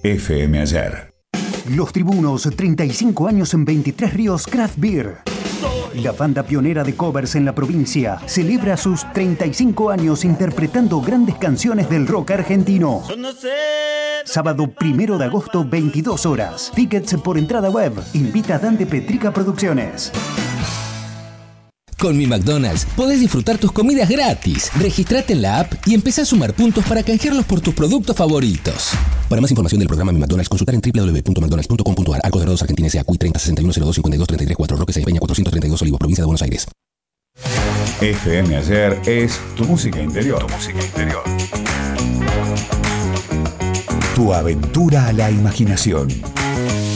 FM Ayer. Los Tribunos, 35 años en 23 Ríos Craft Beer. La banda pionera de covers en la provincia celebra sus 35 años interpretando grandes canciones del rock argentino. Sábado 1 de agosto, 22 horas. Tickets por entrada web. Invita a Dante Petrica Producciones. Con Mi McDonald's podés disfrutar tus comidas gratis. Registrate en la app y empezá a sumar puntos para canjearlos por tus productos favoritos. Para más información del programa Mi McDonald's, consultar en www.mcdonalds.com.ar. Arcos Dorados Argentina S.A. CUI 30 61 02 52 33 4 Roque Peña 432 Olivos, provincia de Buenos Aires. FM Ayer es tu música interior. Tu música interior. Tu aventura a la imaginación.